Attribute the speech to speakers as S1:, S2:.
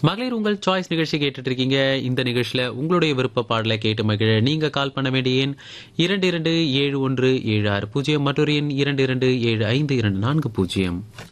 S1: மகளிர் உங்கள் சாய்ஸ் நிகழ்ச்சி கேட்டுட்டு இருக்கீங்க. இந்த நிகழ்ச்சியில உங்களுடைய விருப்ப பாடலை கேட்டு மகிழ நீங்க கால் பண்ண வேண்டிய எண் 227176 மற்றொரு எண் 227524.